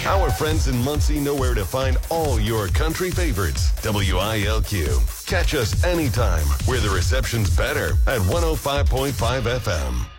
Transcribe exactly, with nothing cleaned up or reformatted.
Our friends in Muncie know where to find all your country favorites. W I L Q. Catch us anytime where the reception's better at one oh five point five F M.